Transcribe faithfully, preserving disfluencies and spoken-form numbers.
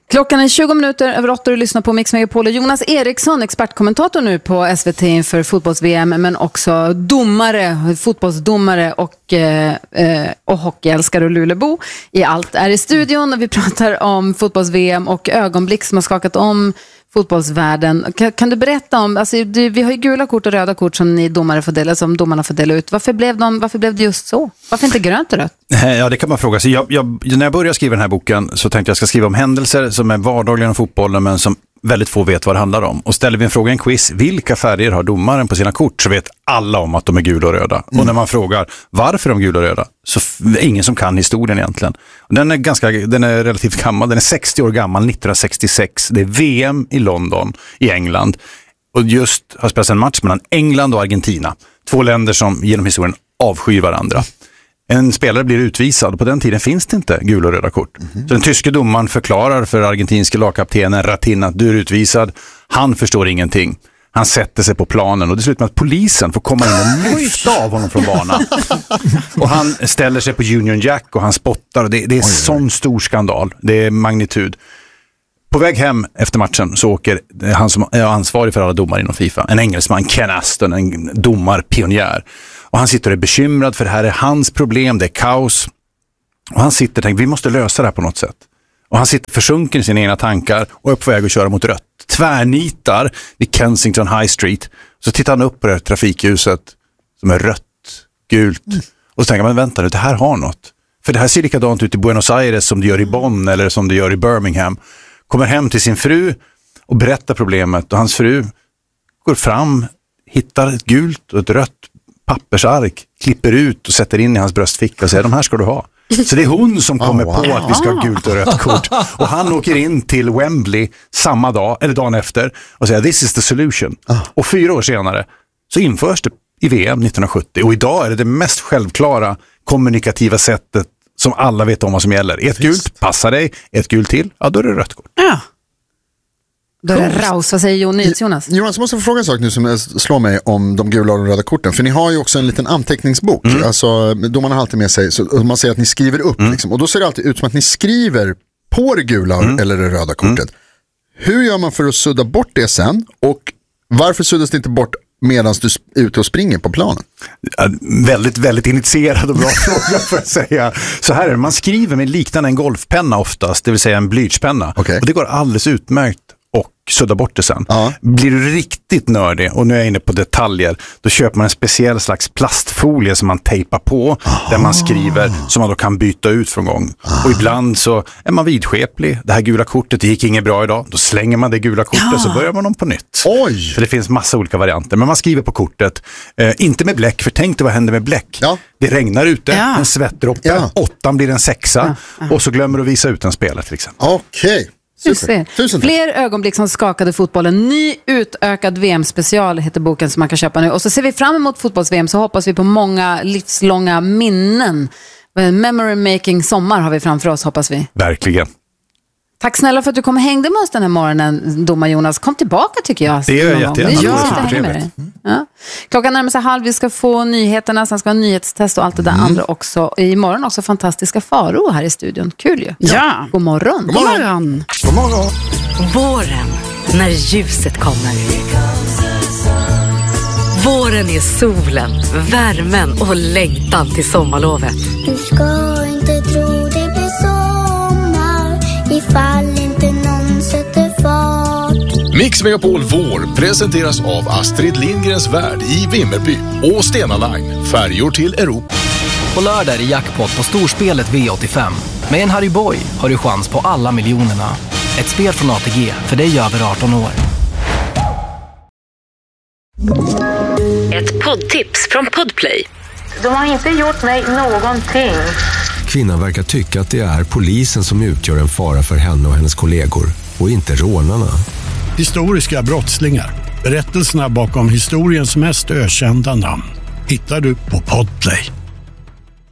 Klockan är tjugo minuter över åtta och du lyssnar på Mix Megapol och Jonas Eriksson, expertkommentator nu på S V T inför fotbolls-V M, men också domare, fotbollsdomare och, eh, och hockeyälskare och Lulebo i allt är i studion. Och vi pratar om fotbolls-V M och ögonblick som har skakat om fotbollsvärlden. Kan, kan du berätta om, alltså, du, vi har ju gula kort och röda kort som ni domare får dela, som domarna får dela ut. Varför blev, de, varför blev det just så? Varför inte grönt och rött? Ja, det kan man fråga sig. Jag, jag, när jag började skriva den här boken så tänkte jag ska skriva om händelser som är vardagliga i fotbollen men som väldigt få vet vad det handlar om. Och ställer vi en fråga i en quiz, vilka färger har domaren på sina kort, så vet alla om att de är gula och röda. Mm. Och när man frågar varför de är gula och röda så är det ingen som kan historien egentligen. Och den är ganska, den är relativt gammal, den är sextio år gammal, nittonhundrasextiosex. Det är V M i London i England. Och just har spelats en match mellan England och Argentina. Två länder som genom historien avskyr varandra. En spelare blir utvisad och på den tiden finns det inte gula och röda kort. Mm-hmm. Så den tyske domaren förklarar för argentinska lagkaptenen Ratin att du är utvisad. Han förstår ingenting. Han sätter sig på planen och det slutar med att polisen får komma in och lyfta av honom från banan. Och han ställer sig på Union Jack och han spottar. Och det, det är oj, sån oj. stor skandal. Det är magnitud. På väg hem efter matchen så åker han som är ansvarig för alla domar inom FIFA, en engelsman, Ken Aston, en domarpionjär. Och han sitter och är bekymrad för det här är hans problem, det är kaos. Och han sitter och tänker, vi måste lösa det här på något sätt. Och han sitter försjunken i sina egna tankar och är på väg att köra mot rött. Tvärnitar vid Kensington High Street. Så tittar han upp på det här trafikljuset som är rött, gult. Mm. Och så tänker man, vänta nu, det här har något. För det här ser likadant ut i Buenos Aires som det gör i Bonn eller som det gör i Birmingham. Kommer hem till sin fru och berättar problemet. Och hans fru går fram, hittar ett gult och ett rött pappersark, klipper ut och sätter in i hans bröstficka och säger, de här ska du ha. Så det är hon som kommer oh, wow. på att vi ska ha gult och rött kort. Och han åker in till Wembley samma dag, eller dagen efter, och säger, this is the solution. Oh. Och fyra år senare så införs det i V M nittonhundrasjuttio. Och idag är det det mest självklara kommunikativa sättet som alla vet om vad som gäller. Ett gult, passar dig. Ett gult till, ja då är det rött kort. Ja. Då är det raus. Vad säger Jonas? Jonas? Jonas, jag måste få fråga en sak nu som slår mig om de gula och röda korten. För ni har ju också en liten anteckningsbok. Mm. Alltså, domarna har alltid med sig, så man säger att ni skriver upp. Mm. Liksom, och då ser det alltid ut som att ni skriver på det gula mm. eller det röda kortet. Mm. Hur gör man för att sudda bort det sen? Och varför suddas det inte bort medan du är ute och springer på planen? Ja, väldigt, väldigt initierad och bra fråga för att säga. Så här är det, man skriver med liknande en golfpenna oftast, det vill säga en blyertspenna. Okay. Och det går alldeles utmärkt och sudda bort det sen. Ja. Blir du riktigt nördig, och nu är jag inne på detaljer, då köper man en speciell slags plastfolie som man tejpar på, ah. där man skriver, som man då kan byta ut från gång. Ah. Och ibland så är man vidskeplig. Det här gula kortet, det gick inget bra idag. Då slänger man det gula kortet ja. så börjar man om på nytt. Oj. Så det finns massa olika varianter. Men man skriver på kortet, eh, inte med bläck, för tänk dig vad händer med bläck. Ja. Det regnar ute, ja. en svettdroppe, ja. åttan blir en sexa, ja. Ja. och så glömmer du att visa ut en spelare till exempel. Okej. Okay. Fler ögonblick som skakade fotbollen. Ny utökad V M-special heter boken som man kan köpa nu. Och så ser vi fram emot fotbolls-V M, så hoppas vi på många livslånga minnen. Memory making sommar har vi framför oss, hoppas vi. Verkligen. Tack snälla för att du kom och hängde med oss den här morgonen, domar Jonas. Kom tillbaka tycker jag. Det gör jag jättegärna. Ja. Mm. Ja. Klockan närmar sig halv, vi ska få nyheterna, sen ska vi ha nyhetstest och allt det där mm. andra också. Imorgon också fantastiska Faro här i studion. Kul ju. Ja. God morgon. God morgon. God morgon. Våren, när ljuset kommer. Våren är solen, värmen och längtan till sommarlovet. Du ska inte tro det blir sommar ifall inte någon sätter fart. Mix Megapol Vår presenteras av Astrid Lindgrens Värld i Vimmerby och Stena Line, färjor till Europa. På lördag är det jackpot på storspelet V åttiofem. Med en Harry Boy har du chans på alla miljonerna. Ett spel från A T G för dig över arton år. Ett poddtips från Podplay. De har inte gjort mig någonting. Kvinnan verkar tycka att det är polisen som utgör en fara för henne och hennes kollegor, och inte rånarna. Historiska brottslingar. Berättelserna bakom historiens mest ökända namn hittar du på Podplay.